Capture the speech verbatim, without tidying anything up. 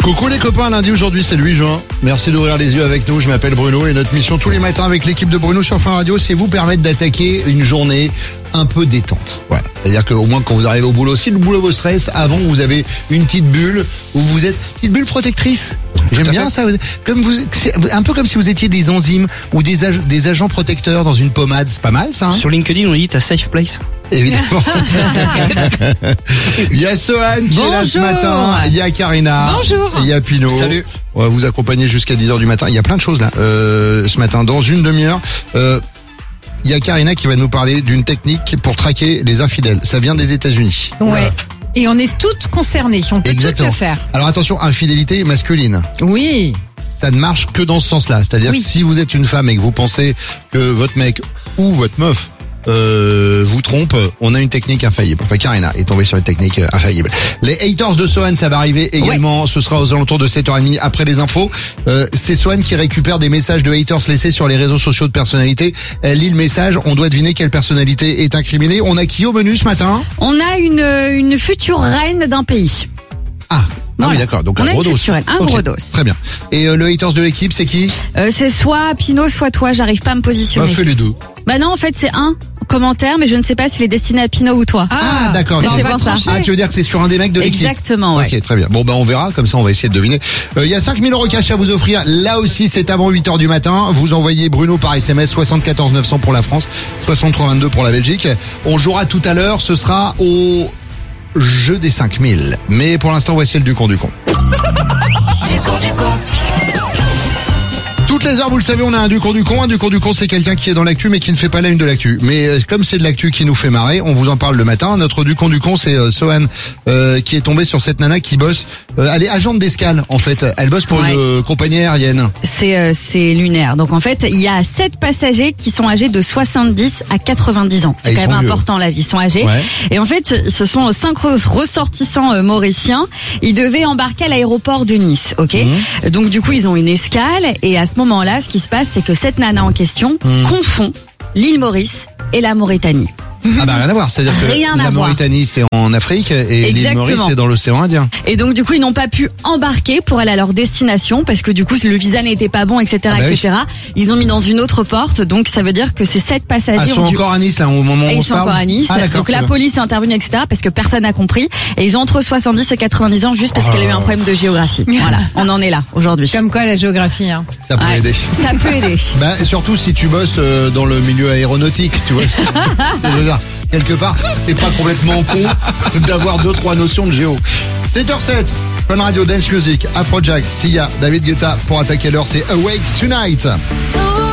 Coucou les copains, lundi aujourd'hui c'est le huit juin. Merci d'ouvrir les yeux avec nous, je m'appelle Bruno et notre mission tous les matins avec l'équipe de Bruno sur Fun Radio, c'est vous permettre d'attaquer une journée un peu détente. Voilà. C'est-à-dire qu'au moins quand vous arrivez au boulot, si le boulot vous stresse, avant vous avez une petite bulle où vous êtes petite bulle protectrice. J'aime bien ça. Comme vous, c'est un peu comme si vous étiez des enzymes ou des, ag- des agents protecteurs dans une pommade. C'est pas mal ça. Hein, sur LinkedIn, on dit t'as safe place. Évidemment. Il y a Sohan qui Bonjour. est là ce matin. Il y a Karina. Bonjour. Il y a Pino. Salut. On va vous accompagner jusqu'à dix heures du matin. Il y a plein de choses là euh, ce matin. Dans une demi-heure, euh, il y a Karina qui va nous parler d'une technique pour traquer les infidèles. Ça vient des États-Unis. Ouais. Voilà. Et on est toutes concernées, on peut Exactement. toutes le faire. Alors attention, infidélité masculine. Oui. Ça ne marche que dans ce sens-là. C'est-à-dire Oui. que si vous êtes une femme et que vous pensez que votre mec ou votre meuf euh, vous trompe, on a une technique infaillible. Enfin, Karina est tombée sur une technique euh, infaillible. Les haters de Sohan, ça va arriver également. Ouais. Ce sera aux alentours de sept heures trente après les infos. Euh, c'est Sohan qui récupère des messages de haters laissés sur les réseaux sociaux de personnalités. Elle lit le message. On doit deviner quelle personnalité est incriminée. On a qui au menu ce matin? On a une, une future reine d'un pays. Ah. Ah Voilà. oui, d'accord. Donc On un a gros une dos. future reine, un Ok. gros dos. Très bien. Et euh, le haters de l'équipe, c'est qui? Euh, c'est soit Pinot, soit toi, j'arrive pas à me Bah, positionner. fait les deux. Bah non, en fait, c'est un commentaire, mais je ne sais pas s'il est destiné à Pinot ou toi. Ah, d'accord. Et ok. c'est pour ça. Ah, tu veux dire que c'est sur un des mecs de l'équipe? Exactement, ouais. Ok, très bien. Bon, bah, on verra. Comme ça, on va essayer de deviner. Il euh, y a cinq mille euros cash à vous offrir. Là aussi, c'est avant huit heures du matin. Vous envoyez Bruno par S M S soixante-quatorze neuf cents pour la France, soixante-trois vingt-deux pour la Belgique. On jouera tout à l'heure. Ce sera au jeu des cinq mille. Mais pour l'instant, voici le du con du con. Du con du con. Toutes les heures, vous le savez, on a un du con du con. Un du con du con, c'est quelqu'un qui est dans l'actu, mais qui ne fait pas la une de l'actu. Mais euh, comme c'est de l'actu qui nous fait marrer, on vous en parle le matin. Notre du con du con, c'est euh, Sohan euh, qui est tombé sur cette nana qui bosse. Euh, elle est agente d'escale, en fait. Elle bosse pour Ouais. une euh, compagnie aérienne. C'est euh, c'est lunaire. Donc en fait, il y a sept passagers qui sont âgés de soixante-dix à quatre-vingt-dix ans. Ah, C'est ils quand sont même vieux. important là, ils sont âgés. Ouais. Et en fait, ce sont cinq re- ressortissants euh, mauriciens. Ils devaient embarquer à l'aéroport de Nice, ok. Mmh. Donc du coup, ils ont une escale et à ce moment-là, ce qui se passe, c'est que cette nana en question Mmh. confond l'île Maurice et la Mauritanie. Ah bah rien à voir. C'est-à-dire que Rien à la voir. Mauritanie, c'est en Afrique et l'île Exactement. Maurice, c'est dans l'océan Indien. Et donc du coup, ils n'ont pas pu embarquer pour aller à leur destination parce que du coup, le visa n'était pas bon, et cetera, Ah bah oui. et cetera. Ils ont mis dans une autre porte, donc ça veut dire que ces sept passagers Ah, ils sont ont dû... encore à Nice, là, au moment où Et on ils se sont parle. encore à Nice. Ah, d'accord, Donc la très bien. police est intervenue, et cetera. Parce que personne n'a compris. Et ils ont entre soixante-dix et quatre-vingt-dix ans juste parce Oh qu'elle a eu là un là. problème de géographie. Voilà, on en est là aujourd'hui. Comme quoi la géographie, hein. Ça peut Ouais, aider. ça peut aider. Bah, et surtout si tu bosses euh, dans le milieu aéronautique, tu vois. Je veux dire, quelque part, c'est pas complètement con d'avoir deux, trois notions de géo. sept heures zéro sept, Fun Radio Dance Music, Afrojack, Sia, David Guetta pour attaquer l'heure, c'est Awake Tonight. Ooh,